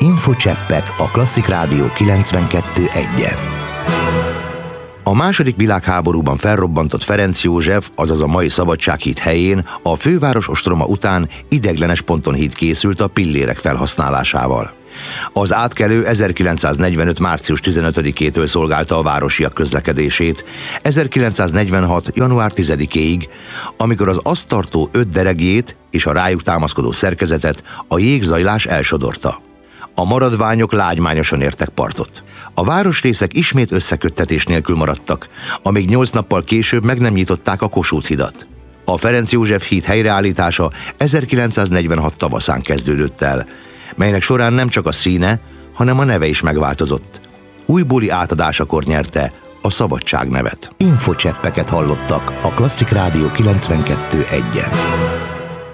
Infocseppek a Klasszik Rádió 92.1-en. A második világháborúban felrobbantott Ferenc József, azaz a mai Szabadsághíd helyén a főváros ostroma után ideiglenes pontonhíd készült a pillérek felhasználásával. Az átkelő 1945. március 15-től szolgálta a városiak közlekedését, 1946. január 10-éig, amikor az azt tartó 5 deregjét és a rájuk támaszkodó szerkezetet a jégzajlás elsodorta. A maradványok lágymányosan értek partot. A városrészek ismét összeköttetés nélkül maradtak, amíg 8 nappal később meg nem nyitották a Kossuth hidat. A Ferenc József híd helyreállítása 1946 tavaszán kezdődött el, melynek során nem csak a színe, hanem a neve is megváltozott. Újbóli átadásakor nyerte a Szabadság nevet. Infocseppeket hallottak a Klasszik Rádió 92.1-en.